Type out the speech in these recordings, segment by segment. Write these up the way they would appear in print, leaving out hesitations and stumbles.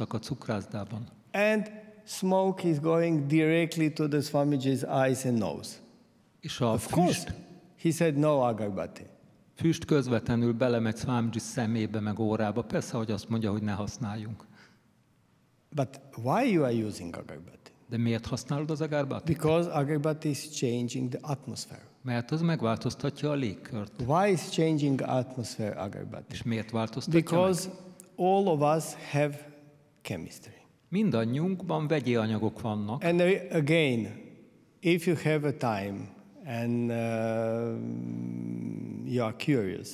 dolgoztak a cukrászdában. And smoke is going directly to the Swamiji's eyes and nose. És a Of course. He said no agarbatti. füst közvetlenül belemegy Swamiji szemébe meg órába. Persze, hogy azt mondja, hogy ne használjunk. But why you are using agarbatti? De miért használod az agarbatti? Because agarbatti is changing the atmosphere. Mert az megváltoztatja a légkört. Why is changing atmosphere agarbatti? És miért változtatja Because meg? all of us have chemistry. Mindannyiunkban vegyi anyagok vannak. And again, if you have a time and you are curious,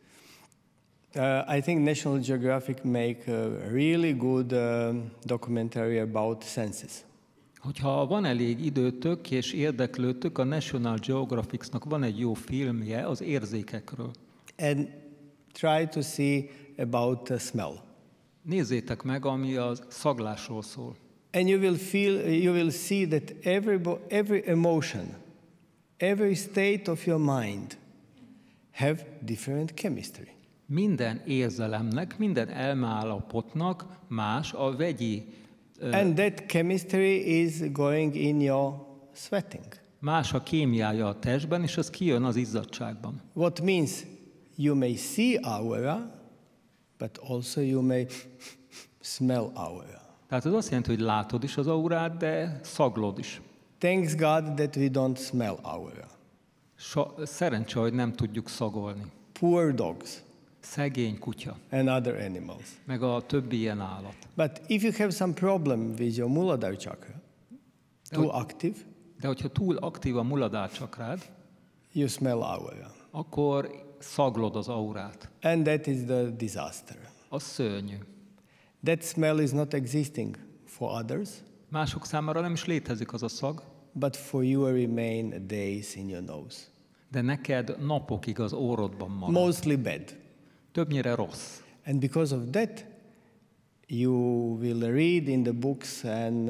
I think National Geographic make a really good documentary about senses. Hogyha van elég időtök és érdeklődtök, a National Geographic-nak van egy jó filmje az érzékekről. And try to see about the smell. Nézzétek meg, ami a szaglásról szól. And you will see that every emotion, every state of your mind have different chemistry. Minden érzelemnek, minden elmeállapotnak más a vegyi And that chemistry is going in your sweating. más a kémiája a testben, és az kijön az izzadságban. What means you may see aura, but also you may smell aura. Tehát ez azt jelenti, hogy látod is az aurát, de szaglod is. Thanks God that we don't smell aura. Szerencse, hogy nem tudjuk szagolni. Poor dogs Szegény kutya, and other animals. meg a többi ilyen állat. But if you have some problem with your Muladhara chakra, too active, De hogyha túl aktív a Muladhara csakrád, you smell aura. akkor szaglod az aurát. And that is the disaster. Az szörnyű. That smell is not existing for others, Mások számára nem is létezik az a szag, but for you remain days in your nose. de neked napokig az orrodban marad. Mostly bad. Többnyire rossz. And because of that, you will read in the books and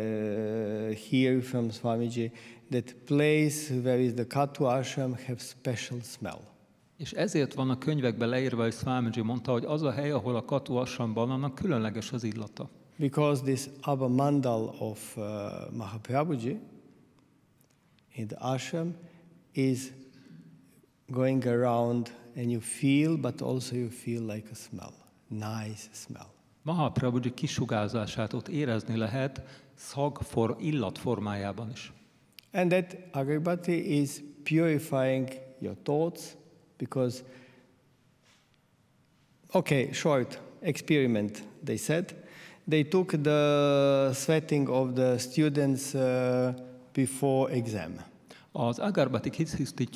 hear from Swamiji that place where is the Katu ashram have special smell. És ezért van a könyvekben leírva, hogy Swamiji mondta, hogy az a hely, ahol a Katu ashramban, annak különleges az illata. Because this Abha Mandal of Mahaprabhuji in the ashram is going around and you feel, but also you feel like a smell, nice smell. Mahaprabhuji kisugárzását ott érezni lehet illat formájában is. And that agarbatti is purifying your thoughts because, okay, short experiment, they said. They took the sweating of the students before exam. Az agarbatti kitisztítja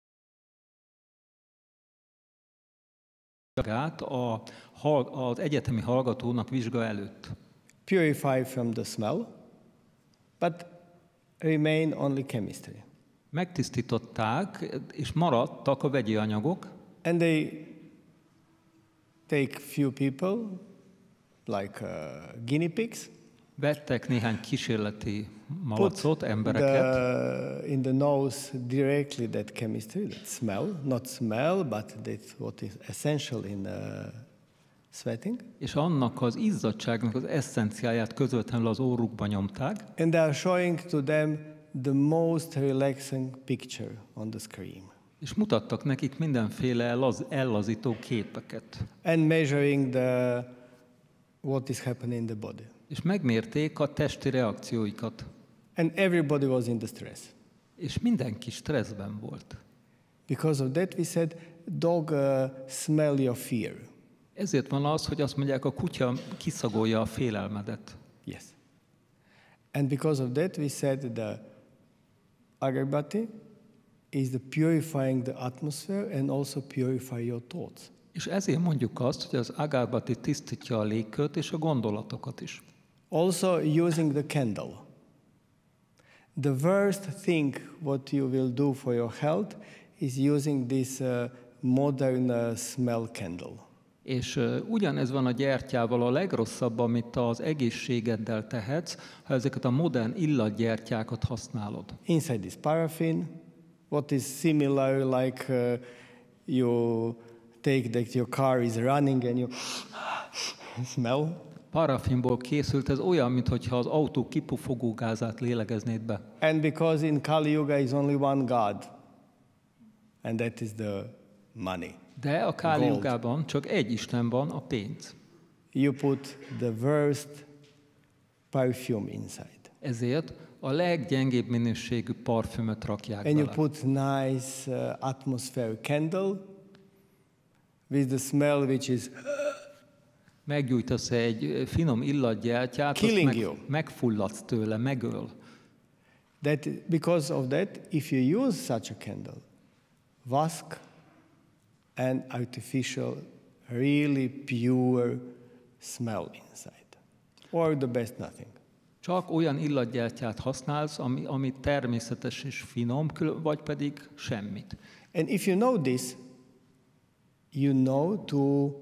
az egyetemi hallgatónak vizsga előtt. Purify from the smell, but remain only chemistry. Megtisztították, és maradtak a vegyi anyagok. And they take few people, like guinea pigs, Vettek néhány kísérleti malacot, embereket, in the nose directly that chemistry, that smell, not smell, but that's what is essential in sweating. és annak az izzadságnak az eszenciáját közvetlenül az orrukba nyomták, And they are showing to them the most relaxing picture on the screen. és mutattak nekik mindenféle ellazító képeket. And measuring what is happening in the body. És megmérték a testi reakcióikat. And everybody was in the stress. És mindenki stresszben volt. Because of that we said, dog smell your fear. Ezért van az, hogy azt mondják, a kutya kiszagolja a félelmedet. Yes. And because of that we said the agarbatti is the purifying the atmosphere and also purify your thoughts. És ezért mondjuk azt, hogy az agarbatti tisztítja a légkört és a gondolatokat is. Also using the candle. The worst thing what you will do for your health is using this modern smell candle. És ugyanez van a gyertyával, a legrosszabb, amit az egészségeddel tehetsz, ha ezeket a modern illatgyertyákat használod. Inside this paraffin, what is similar like you take that your car is running and you smell. Parafinból készült, ez olyan, mintha az autó kipufogó gázát lélegeznéd be. And because in Kali Yuga is only one God, and that is the money. De a Káli Jugában csak egy Isten van, a pénz. You put the worst perfume inside. Ezért a leggyengébb minőségű parfümöt rakják And you bele. put nice atmosphere candle with the smell which is Meggyújtasz egy finom illatgyertyát, azt Killing you. megfulladsz tőle, megöl. that. Because of that, if you use such a candle, wask and artificial, really pure smell inside, or the best nothing. Csak olyan illatgyertyát használsz, ami természetes és finom, vagy pedig semmit. And if you know this, you know to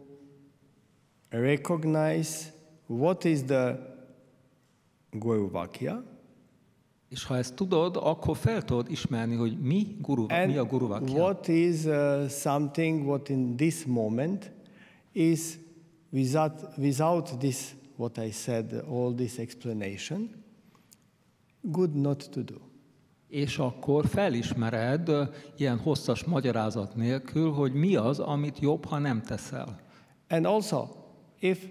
recognize what is the Guru Vakya És ha ezt tudod, akkor fel tudod ismerni, hogy mi a Guru and Vakya. what is something what in this moment is without this, what I said, all this explanation, good not to do. És akkor felismered ilyen hosszas magyarázat nélkül, hogy mi az, amit jobb, ha nem teszel. And also, if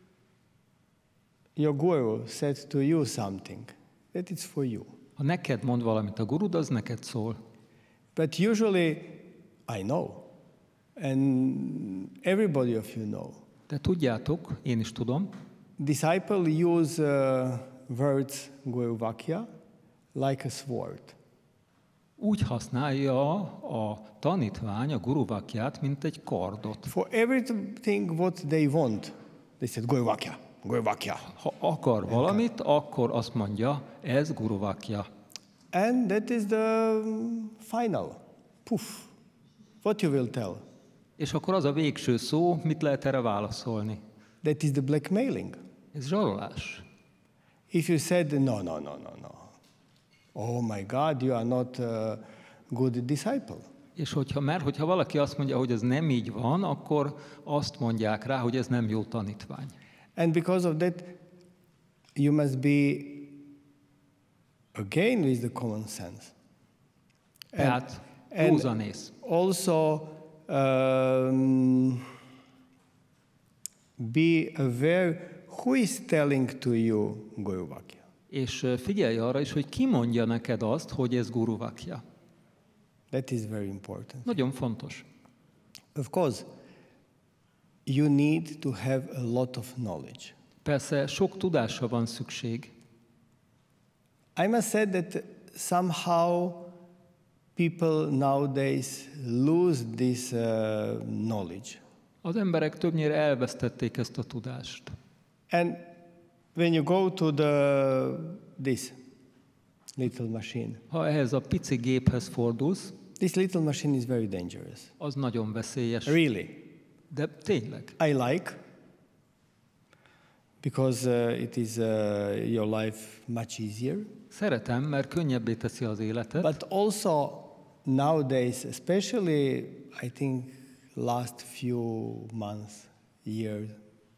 your guru said to you something, that it's for you. Ha neked mond valamit a gurud, az neked szól. But usually, I know, and everybody of you know, De tudjátok, én is tudom, disciple use words Guru Vakya like a sword. úgy használja a tanítvány a Guru Vakyát, mint egy kardot. For everything what they want, they said Guru Vakya, Guru Vakya. Ha akar valamit, akkor azt mondja, ez Guru Vakya. And that is the final. Poof. What you will tell? És akkor az a végső szó, mit lehet erre válaszolni? That is the blackmailing. Ez zsarolás. If you said, no, oh my God, you are not a good disciple. És hogyha valaki azt mondja, hogy ez nem így van, akkor azt mondják rá, hogy ez nem jó tanítvány. And because of that, you must be again with the common sense. Tehát józanész. Also, be aware who is telling to you Guru Vakya. És figyelj arra is, hogy ki mondja neked azt, hogy ez Guru Vakya. That is very important. Nagyon fontos. Of course, you need to have a lot of knowledge. Persze sok tudásra van szükség. I must say that somehow people nowadays lose this knowledge. Az emberek többnyire elvesztették ezt a tudást. And when you go to this little machine, Ha ehhez a pici géphez fordulsz, this little machine is very dangerous. az nagyon veszélyes. Really. De tényleg. I like, because it is your life much easier. Szeretem, mert könnyebbé teszi az életet, But also nowadays, especially I think last few months, years,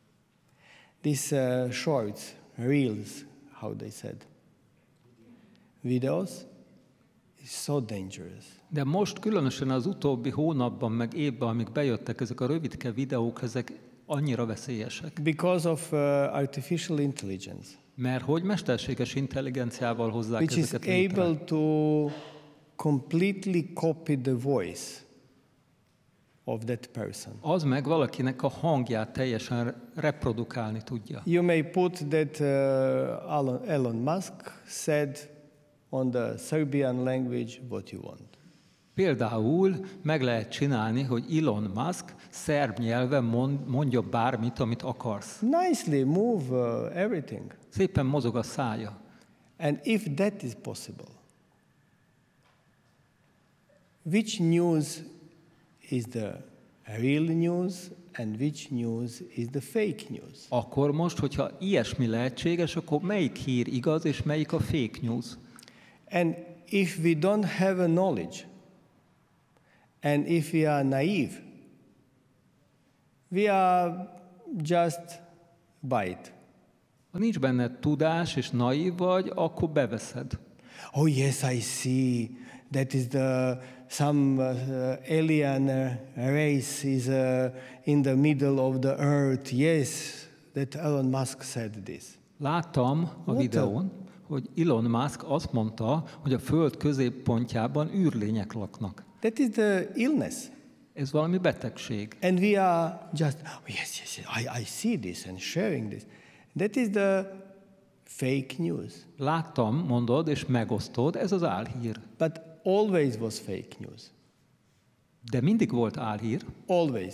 these shorts, reels, how they said, videos, is so dangerous. de most különösen az utóbbi hónapban, meg évben, amik bejöttek ezek a rövidke videók, ezek annyira veszélyesek. Because of artificial intelligence, Mert hogy mesterséges intelligenciával hozzák which is ezeket létre. able to completely copy the voice of that person. Az meg valakinek a hangját teljesen reprodukálni tudja. You may put that Elon Musk said on the Serbian language what you want. Például meg lehet csinálni, hogy Elon Musk szerb nyelven mondja bármit, amit akarsz. Nicely move everything. Szépen mozog a szája. And if that is possible, which news is the real news and which news is the fake news? Akkor most, hogyha ilyesmi lehetséges, akkor melyik hír igaz, és melyik a fake news? And if we don't have a knowledge, and if we are naive, we are just by it. Ha nincs benne tudás és naív vagy, akkor beveszed. Oh yes, I see. That is some alien race is in the middle of the earth. Yes, that Elon Musk said this. Láttam a videón, hogy Elon Musk azt mondta, hogy a Föld középpontjában űrlények laknak. That is the illness. Ez valami betegség. And we are just, oh, yes, I see this and sharing this. That is the fake news. Láttam, mondod, és megosztod, ez az álhír. But always was fake news. De mindig volt álhír. Always.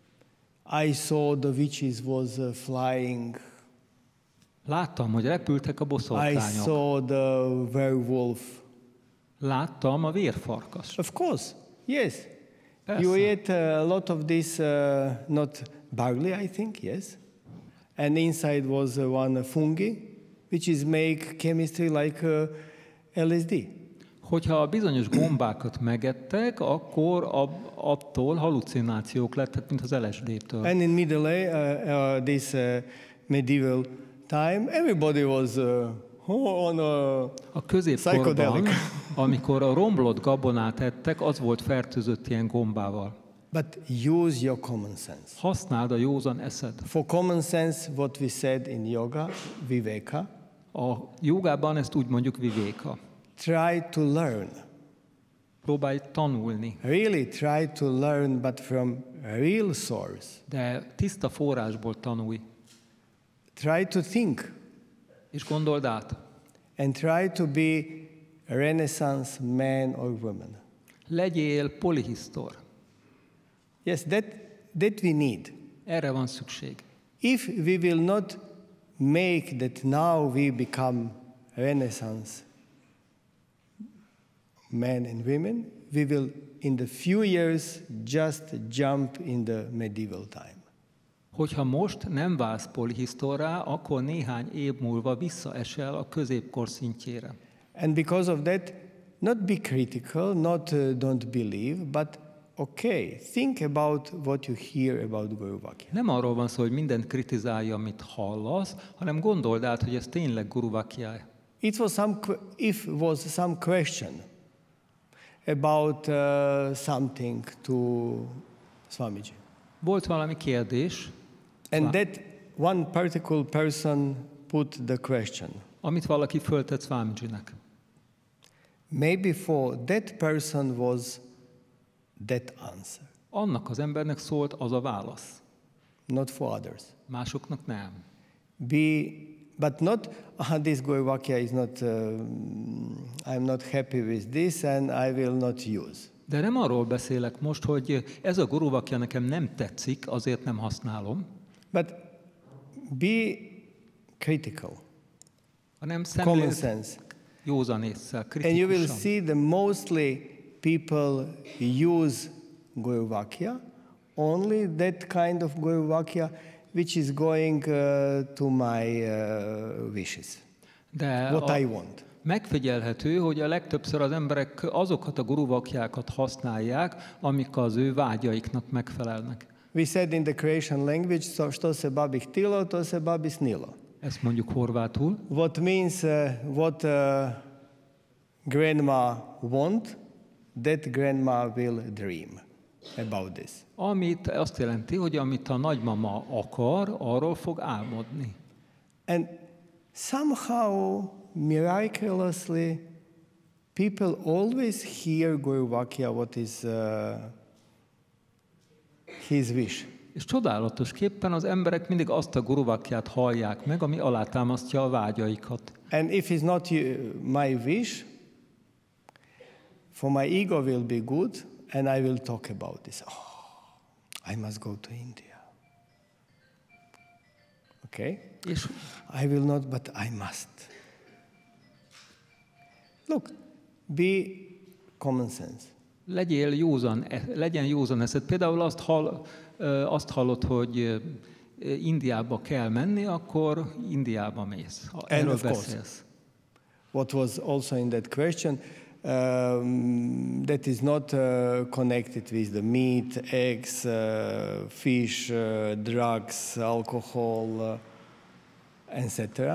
I saw the witches was flying. Láttam, hogy repültek a I boszorkányok. saw the werewolf. Láttam a vérfarkast. Of course, yes. Persze. You ate a lot of this, not barley, I think, yes. And inside was one fungi, which is make chemistry like LSD. Hogyha bizonyos gombákat megettek, akkor attól halucinációk lettek, mint az LSD-től. And in this medieval time, everybody was on A középkorban, psychedelic. amikor a romlott gabonát ettek, az volt fertőzött ilyen gombával. But use your common sense. Használd a józan eszed. For common sense, what we said in yoga, viveka, A jogában ezt úgy mondjuk vivéka. try to learn. Próbálj tanulni, Really try to learn, but from a real source. de tiszta forrásból tanulj, Try to think és gondold át. and try to be a Renaissance man or woman. Legyél polihisztor. Yes, that we need. Erre van szükség. If we will not make that now we become Renaissance men and women, we will in the few years just jump in the medieval time. Hogyha most nem válsz polihisztorrá, akkor néhány év múlva visszaesel a középkor szintjére. And because of that, not be critical, not don't believe, but okay, think about what you hear about Guru Vakya. Nem arról van szó, hogy mindent kritizálja, amit hallasz, hanem gondold át, hogy ez tényleg Guru Vakya. If was some question about something to Swamiji, Volt valami kérdés, and that one particular person put the question, amit valaki föltett Swamijinek. maybe for that person was that answer, Annak az embernek szólt az a válasz. not for others. Másoknak nem. But not, this Guru Vakya is not, I'm not happy with this and I will not use. De nem arról beszélek most, hogy ez a Guru Vakya nekem nem tetszik, azért nem használom, But be critical, hanem common szemlélet sense. józan ésszel, And you will kritikusan. see the mostly people use Guru Vakya, only that kind of Guru Vakya which is going to my wishes, De what I want. megfigyelhető, hogy a legtöbbször az emberek azokat a Guru Vakjákat használják, amik az ő vágyaiknak megfelelnek. We said in the Croatian language, što se babi htilo, to se babi snilo. Ezt mondjuk horvátul. What means what grandma want, that grandma will dream about this. Amit azt jelenti, hogy amit a nagymama akar, arról fog álmodni. And somehow, miraculously, people always hear Guru Vakya, what is his wish. És csodálatosképpen az emberek mindig azt a Guru Vakyát hallják meg, ami alátámasztja a vágyaikat. And if it's not my wish, for my ego will be good, and I will talk about this. Oh, I must go to India. Okay? És I will not, but I must. Look, be common sense. legyen józan eszed. Például azt hallod, hogy Indiába kell menni, akkor Indiába mész. Erről beszélsz. What was also in that question, that is not connected with the meat, eggs, fish, drugs, alcohol. etc.